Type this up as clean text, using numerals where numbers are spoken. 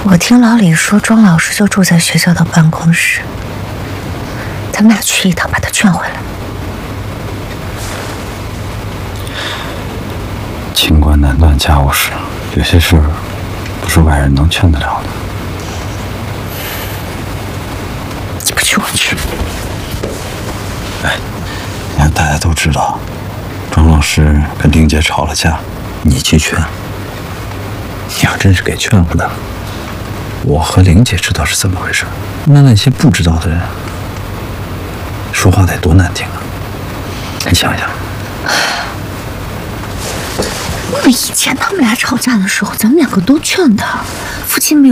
我听老李说，庄老师就住在学校的办公室，咱们俩去一趟，把他劝回来。 清官难断家务事，有些事不是外人能劝得了的。 你不去，我去。 哎，你看大家都知道，庄老师跟玲姐吵了架，你去劝。你要真是给劝回来了，我和玲姐知道是怎么回事，那些不知道的人说话得多难听啊！你想想。 以前他们俩吵架的时候，咱们两个都劝他，父亲没有。